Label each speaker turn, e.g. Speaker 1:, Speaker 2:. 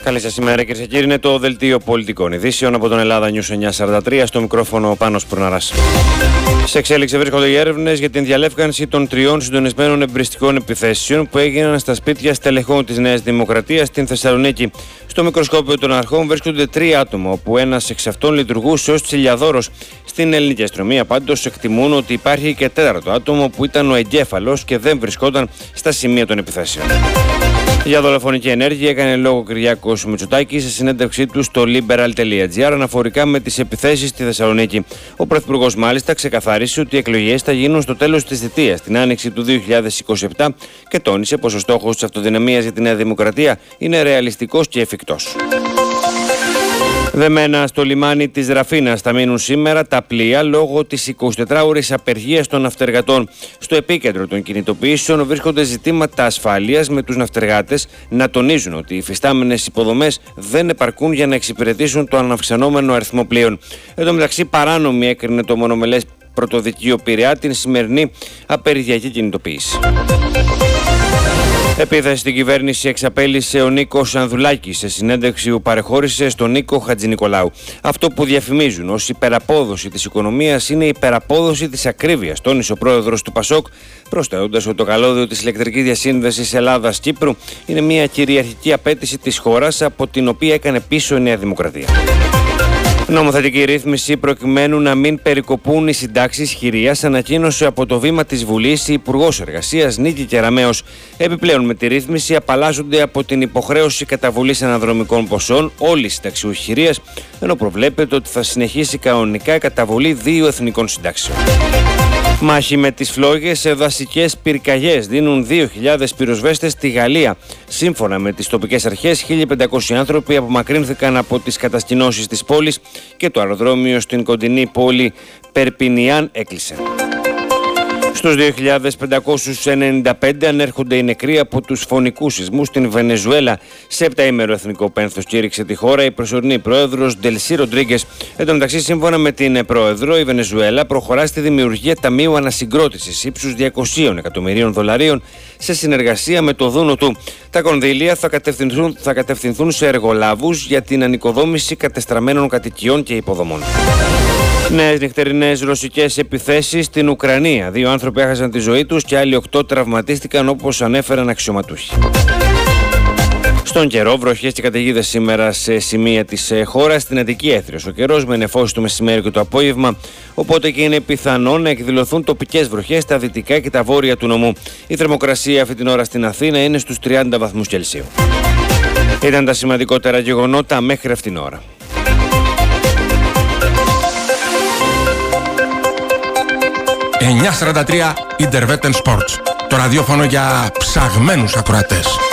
Speaker 1: Καλή σας ημέρα, κυρίες και κύριοι. Είναι το δελτίο πολιτικών ειδήσεων από τον Ελλάδα News 943. Στο μικρόφωνο ο Πάνος Προναράς. Σε εξέλιξη βρίσκονται οι έρευνες για την διαλεύκανση των 3 συντονισμένων εμπριστικών επιθέσεων που έγιναν στα σπίτια στελεχών της Νέας Δημοκρατίας στην Θεσσαλονίκη. Στο μικροσκόπιο των αρχών βρίσκονται 3 άτομα, όπου ένας εξ αυτών λειτουργούσε ως τσιλιαδόρος. Στην ελληνική αστυνομία πάντως εκτιμούν ότι υπάρχει και 4ο άτομο που ήταν ο εγκέφαλος και δεν βρισκόταν στα σημεία των επιθέσεων. Για δολοφονική ενέργεια έκανε λόγο Κυριάκος Μητσοτάκης σε συνέντευξή του στο liberal.gr αναφορικά με τις επιθέσεις στη Θεσσαλονίκη. Ο Πρωθυπουργός μάλιστα ξεκαθάρισε ότι οι εκλογές θα γίνουν στο τέλος της θητείας, την άνοιξη του 2027, και τόνισε πως ο στόχος της αυτοδυναμίας για τη Νέα Δημοκρατία είναι ρεαλιστικός και εφικτός. Δεμένα στο λιμάνι της Ραφίνας θα μείνουν σήμερα τα πλοία λόγω της 24ωρης απεργίας των ναυτεργατών. Στο επίκεντρο των κινητοποιήσεων βρίσκονται ζητήματα ασφάλειας, με τους ναυτεργάτες να τονίζουν ότι οι υφιστάμενες υποδομές δεν επαρκούν για να εξυπηρετήσουν το αναυξανόμενο αριθμό πλοίων. Εν τω μεταξύ, παράνομη έκρινε το μονομελές πρωτοδικείο Πειραιά την σημερινή απεργιακή κινητοποίηση. Επίθεση στην κυβέρνηση εξαπέλυσε ο Νίκος Ανδουλάκης σε συνέντευξη που παρεχώρησε στον Νίκο Χατζηνικολάου. Αυτό που διαφημίζουν ως υπεραπόδοση της οικονομίας είναι η υπεραπόδοση της ακρίβειας, τόνισε ο πρόεδρος του ΠΑΣΟΚ, προσθέτοντας ότι το καλώδιο της ηλεκτρικής διασύνδεσης Ελλάδας-Κύπρου είναι μια κυριαρχική απέτηση της χώρας, από την οποία έκανε πίσω η Νέα Δημοκρατία. Νομοθετική ρύθμιση προκειμένου να μην περικοπούν οι συντάξεις χειρίας, ανακοίνωσε από το βήμα της Βουλής η Υπουργός Εργασίας Νίκη Κεραμέως. Επιπλέον, με τη ρύθμιση απαλλάσσονται από την υποχρέωση καταβολής αναδρομικών ποσών όλοι οι συνταξιούχοι χειρίας, ενώ προβλέπεται ότι θα συνεχίσει κανονικά η καταβολή 2 εθνικών συντάξεων. Μάχη με τις φλόγες σε δασικές πυρκαγιές δίνουν 2.000 πυροσβέστες στη Γαλλία. Σύμφωνα με τις τοπικές αρχές, 1.500 άνθρωποι απομακρύνθηκαν από τις κατασκηνώσεις της πόλης και το αεροδρόμιο στην κοντινή πόλη Περπινιάν έκλεισε. Στους 2.595 ανέρχονται οι νεκροί από τους φωνικούς σεισμούς στην Βενεζουέλα. Σε 7ημερο εθνικό πένθος κήρυξε τη χώρα η προσωρινή πρόεδρος Ντελσί Ροντρίγκες. Εν τω μεταξύ, σύμφωνα με την πρόεδρο, η Βενεζουέλα προχωρά στη δημιουργία ταμείου ανασυγκρότησης ύψους $200 εκατομμυρίων σε συνεργασία με το Δούνο του. Τα κονδύλια θα κατευθυνθούν σε εργολάβους για την ανοικοδόμηση κατεστραμμένων κατοικιών και υποδομών. Νέες νυχτερινές ρωσικές επιθέσεις στην Ουκρανία. 2 άνθρωποι έχασαν τη ζωή τους και άλλοι 8 τραυματίστηκαν, όπως ανέφεραν αξιωματούχοι. Στον καιρό, βροχές και καταιγίδες σήμερα σε σημεία της χώρας. Στην Αττική έθριος ο καιρός με νεφώσεις το μεσημέρι και το απόγευμα, οπότε και είναι πιθανό να εκδηλωθούν τοπικές βροχές στα δυτικά και τα βόρεια του νομού. Η θερμοκρασία αυτή την ώρα στην Αθήνα είναι στους 30 βαθμούς Κελσίου. Ήταν τα σημαντικότερα γεγονότα μέχρι αυτήν την ώρα.
Speaker 2: 943 Interveten Sports. Το ραδιόφωνο για ψαγμένους ακροατές.